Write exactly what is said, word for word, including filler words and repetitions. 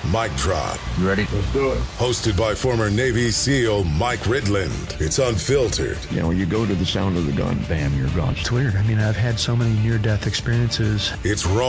Mic Drop. You ready? Let's do it. Hosted by former Navy SEAL Mike Ridland. It's unfiltered. You know, you go to the sound of the gun, bam, you're gone. It's weird. I mean, I've had so many near-death experiences. It's raw.